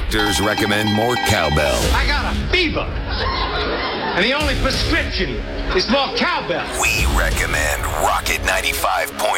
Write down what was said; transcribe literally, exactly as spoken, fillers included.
doctors recommend more cowbell. I got a fever, and the only prescription is more cowbell. We recommend Rocket ninety-five point